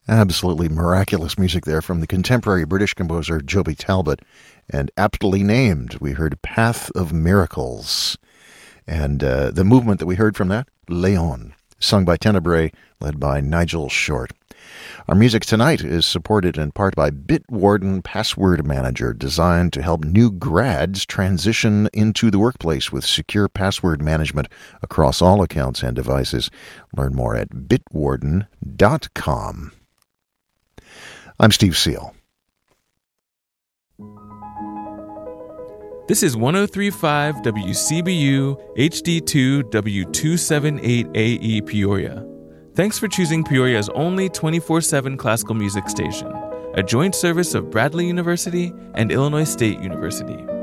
Absolutely miraculous music there from the contemporary British composer Joby Talbot, and aptly named. We heard Path of Miracles. And the movement that we heard from that, Leon, sung by Tenebrae, led by Nigel Short. Our music tonight is supported in part by Bitwarden Password Manager, designed to help new grads transition into the workplace with secure password management across all accounts and devices. Learn more at bitwarden.com. I'm Steve Seal. This is 103.5 WCBU HD2 W278AE Peoria. Thanks for choosing Peoria's only 24/7 classical music station, a joint service of Bradley University and Illinois State University.